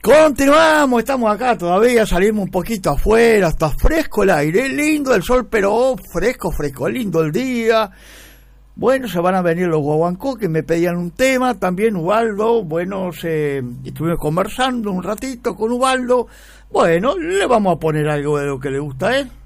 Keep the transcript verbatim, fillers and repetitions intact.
Continuamos, estamos acá todavía, salimos un poquito afuera, está fresco el aire, lindo el sol, pero oh, fresco, fresco, lindo el día. Bueno, se van a venir los guaguancó que me pedían un tema, también Ubaldo, bueno, se, estuvimos conversando un ratito con Ubaldo, bueno, le vamos a poner algo de lo que le gusta a él.